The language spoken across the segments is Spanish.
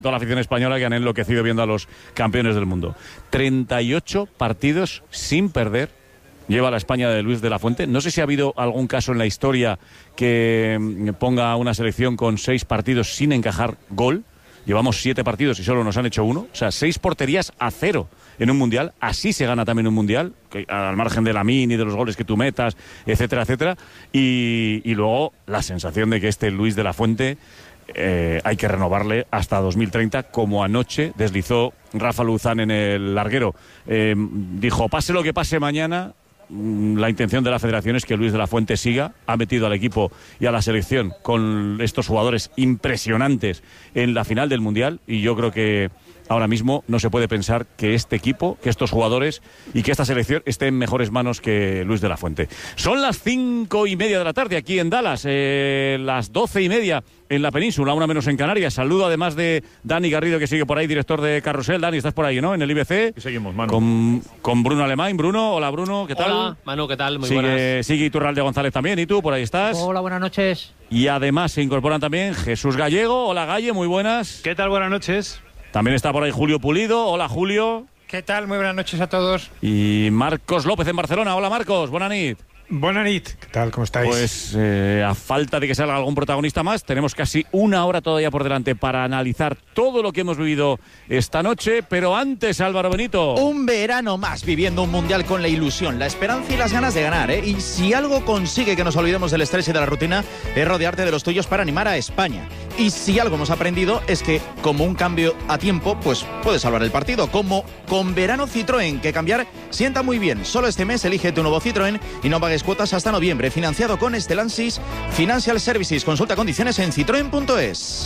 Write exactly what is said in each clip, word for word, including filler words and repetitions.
toda la afición española que han enloquecido viendo a los campeones del mundo. treinta y ocho partidos sin perder lleva la España de Luis de la Fuente. No sé si ha habido algún caso en la historia que ponga una selección con seis partidos sin encajar gol. Llevamos siete partidos y solo nos han hecho uno. O sea, seis porterías a cero en un mundial. Así se gana también un mundial, que, al margen de la mini, de los goles que tú metas, etcétera, etcétera. Y, y luego la sensación de que este Luis de la Fuente eh, hay que renovarle hasta dos mil treinta, como anoche deslizó Rafa Luzán en el larguero. Eh, dijo, pase lo que pase mañana, la intención de la federación es que Luis de la Fuente siga. Ha metido al equipo y a la selección con estos jugadores impresionantes en la final del Mundial, y yo creo que ahora mismo no se puede pensar que este equipo, que estos jugadores y que esta selección esté en mejores manos que Luis de la Fuente. Son las cinco y media de la tarde aquí en Dallas, eh, las doce y media en la península, una menos en Canarias. Saludo además de Dani Garrido, que sigue por ahí, director de Carrusel. Dani, estás por ahí, ¿no? En el I B C. Y seguimos, Manu. Con, con Bruno Alemán. Bruno, hola Bruno, ¿qué tal? Hola, Manu, ¿qué tal? Muy sigue, buenas. Sigue Iturralde González también, ¿y tú? Por ahí estás. Hola, buenas noches. Y además se incorporan también Jesús Gallego. Hola Galle, muy buenas. ¿Qué tal? Buenas noches. También está por ahí Julio Pulido. Hola Julio. ¿Qué tal? Muy buenas noches a todos. Y Marcos López en Barcelona. Hola Marcos, buena nit. Buenas nit. ¿Qué tal? ¿Cómo estáis? Pues eh, a falta de que salga algún protagonista más, tenemos casi una hora todavía por delante para analizar todo lo que hemos vivido esta noche. Pero antes, Álvaro Benito. Un verano más viviendo un mundial con la ilusión, la esperanza y las ganas de ganar, ¿eh? Y si algo consigue que nos olvidemos del estrés y de la rutina, es rodearte de los tuyos para animar a España. Y si algo hemos aprendido es que, como un cambio a tiempo, pues puede salvar el partido. Como con Verano Citroën, que cambiar sienta muy bien. Solo este mes elige tu nuevo Citroën y no pagues cuotas hasta noviembre. Financiado con Stellantis Financial Services. Consulta condiciones en citroen punto es.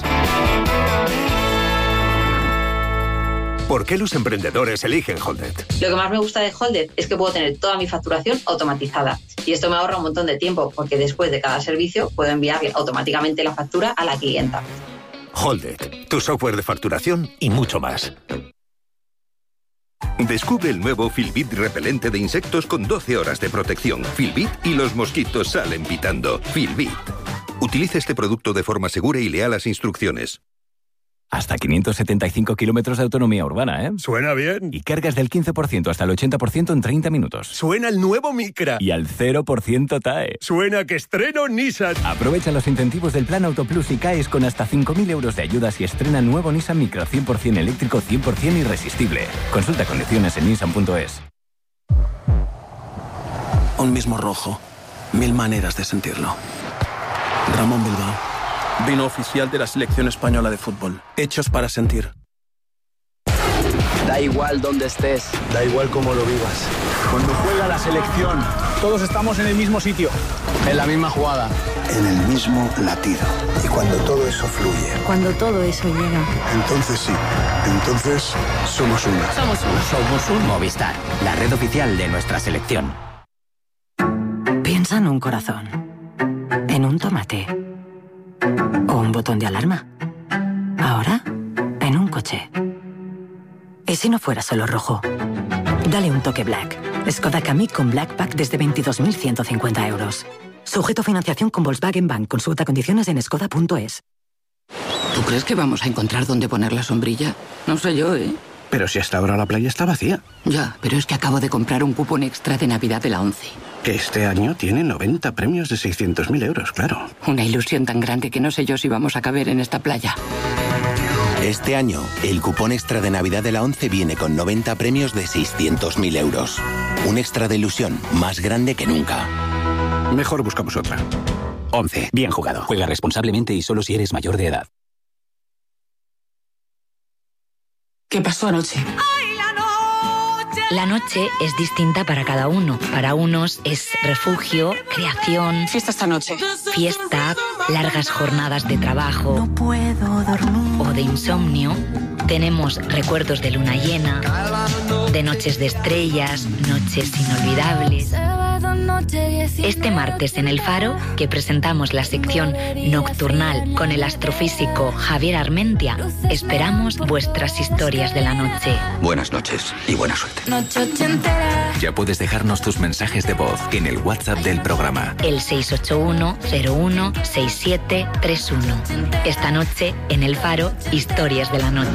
¿Por qué los emprendedores eligen Holded? Lo que más me gusta de Holded es que puedo tener toda mi facturación automatizada. Y esto me ahorra un montón de tiempo, porque después de cada servicio puedo enviarle automáticamente la factura a la clienta. Holded, tu software de facturación y mucho más. Descubre el nuevo Filbit repelente de insectos con doce horas de protección. Filbit y los mosquitos salen pitando. Filbit. Utilice este producto de forma segura y lea las instrucciones. Hasta quinientos setenta y cinco kilómetros de autonomía urbana, ¿eh? Suena bien. Y cargas del quince por ciento hasta el ochenta por ciento en treinta minutos. Suena el nuevo Micra. Y al cero por ciento T A E. Suena que estreno Nissan. Aprovecha los incentivos del Plan Autoplus y caes con hasta cinco mil euros de ayudas y estrena nuevo Nissan Micra cien por ciento eléctrico, cien por ciento irresistible. Consulta condiciones en nissan punto es. Un mismo rojo. Mil maneras de sentirlo. Ramón Bilbao. Vino oficial de la selección española de fútbol. Hechos para sentir. Da igual dónde estés. Da igual cómo lo vivas. Cuando juega la selección, todos estamos en el mismo sitio. En la misma jugada. En el mismo latido. Y cuando todo eso fluye. Cuando todo eso llega. Entonces sí. Entonces somos uno. Somos uno. Somos un Movistar. La red oficial de nuestra selección. Piensa en un corazón. En un tomate. O un botón de alarma. Ahora, en un coche. ¿Y si no fuera solo rojo? Dale un toque Black. Skoda Kamiq con Black Pack desde veintidós mil ciento cincuenta euros. Sujeto a financiación con Volkswagen Bank. Consulta condiciones en skoda punto es. ¿Tú crees que vamos a encontrar dónde poner la sombrilla? No sé yo, ¿eh? Pero si hasta ahora la playa está vacía. Ya, pero es que acabo de comprar un cupón extra de Navidad de la ONCE. Que este año tiene noventa premios de seiscientos mil euros, claro. Una ilusión tan grande que no sé yo si vamos a caber en esta playa. Este año, el cupón extra de Navidad de la ONCE viene con noventa premios de seiscientos mil euros. Un extra de ilusión más grande que nunca. Mejor buscamos otra. ONCE. Bien jugado. Juega responsablemente y solo si eres mayor de edad. ¿Qué pasó anoche? La noche es distinta para cada uno. Para unos es refugio, creación, fiesta esta noche, fiesta, largas jornadas de trabajo, no puedo dormir, o de insomnio. Tenemos recuerdos de luna llena, de noches de estrellas, noches inolvidables. Este martes en El Faro, que presentamos la sección Nocturnal con el astrofísico Javier Armentia, esperamos vuestras historias de la noche. Buenas noches y buena suerte. Ya puedes dejarnos tus mensajes de voz en el WhatsApp del programa. El seis ocho uno cero uno seis siete tres uno. Esta noche en El Faro, historias de la noche.